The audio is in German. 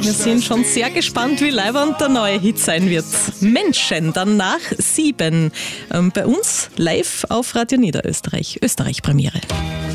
Wir sind schon sehr gespannt, wie leibernd der neue Hit sein wird. Menschen, dann nach 7. Bei uns live auf Radio Niederösterreich. Österreich-Premiere.